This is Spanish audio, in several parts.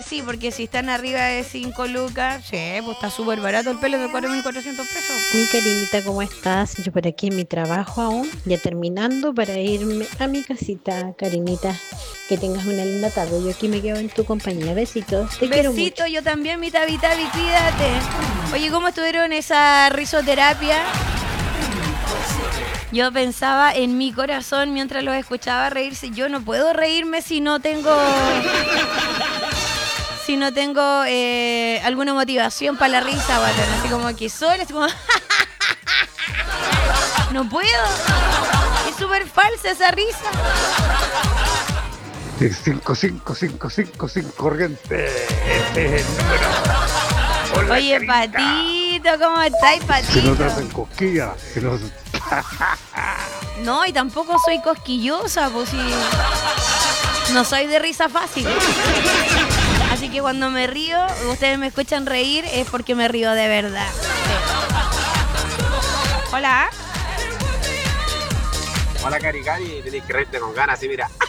sí, porque si están arriba de 5 lucas, sí, pues está súper barato el pelo de 4.400 pesos. Mi Karinita, ¿cómo estás? Yo por aquí en mi trabajo aún, ya terminando para irme a mi casita, Karinita. Que tengas una linda tarde. Yo aquí me quedo en tu compañía. Besitos. Te quiero mucho. Besito, yo también, mi Tavi, cuídate. Oye, ¿cómo estuvieron esa risoterapia? Yo pensaba en mi corazón mientras los escuchaba reírse. Yo no puedo reírme si no tengo alguna motivación para la risa, bueno, así como que sola, así como no puedo. Es súper falsa esa risa. 55555 corriente. Este es el número. Hola, oye, Carita. Patito, ¿cómo estáis, Patito? Si no te hacen cosquillas, si no... No, y tampoco soy cosquillosa, pues sí. No soy de risa fácil. Así que cuando me río, ustedes me escuchan reír, es porque me río de verdad. Sí. Hola. Hola, Cari, tenés que reírte con ganas, así mira.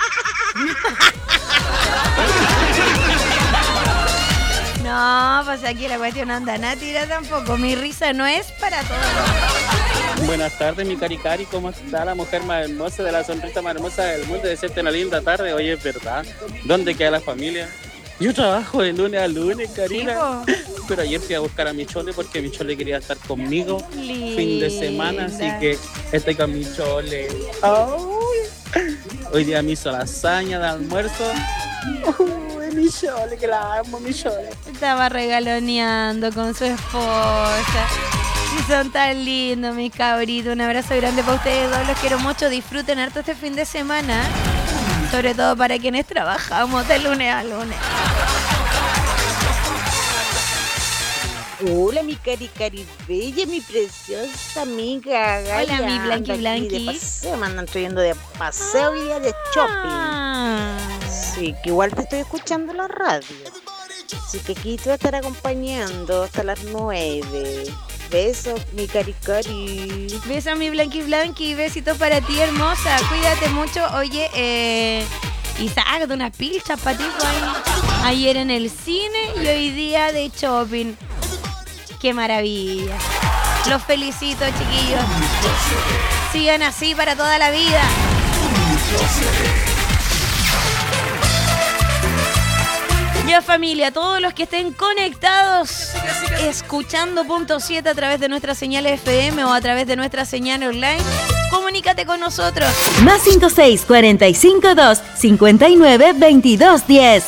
No, pues aquí la cuestión anda nada tira tampoco. Mi risa no es para todos. Buenas tardes, mi Cari, ¿cómo está la mujer más hermosa de la sonrisa más hermosa del mundo? Desearte una linda tarde. Oye, es verdad. ¿Dónde queda la familia? Yo trabajo de lunes a lunes, Karina. Sí, pero ayer fui a buscar a mi chole porque mi chole quería estar conmigo fin de semana, así que estoy con mi chole. Oh. Hoy día me hizo lasaña de almuerzo. Mi chole, que la amo, mi chole. Estaba regaloneando con su esposa. Y son tan lindos, mis cabritos. Un abrazo grande para ustedes dos. Los quiero mucho. Disfruten harto este fin de semana. Sobre todo para quienes trabajamos de lunes a lunes. Hola, mi Cari bella, mi preciosa amiga. Gaya. Hola, mi Blanqui. Me andan trayendo de paseo y día de shopping. Sí, que igual te estoy escuchando en la radio. Así que aquí te voy a estar acompañando hasta las 9. Besos, mi Cari. Besos, mi Blanqui. Besitos para ti, hermosa. Cuídate mucho. Oye, Isaac, de unas pilchas para ti. Ayer en el cine y hoy día de shopping. ¡Qué maravilla! Los felicito, chiquillos. Sigan así para toda la vida. Ya, familia, todos los que estén conectados escuchando Punto 7 a través de nuestra señal FM o a través de nuestra señal online, comunícate con nosotros. +56452 592210.